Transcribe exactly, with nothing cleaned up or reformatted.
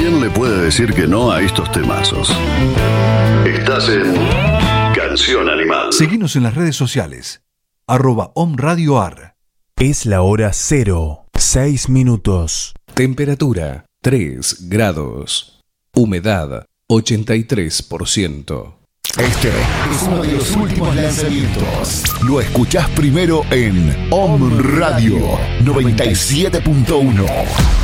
¿Quién le puede decir que no a estos temazos? Estás en Canción Animal. Seguinos en las redes sociales. Arroba Om Radio Ar. Es la hora cero, seis minutos. Temperatura tres grados. Humedad ochenta y tres por ciento. Este es uno de los últimos lanzamientos. Lo escuchás primero en Om Radio noventa y siete punto uno.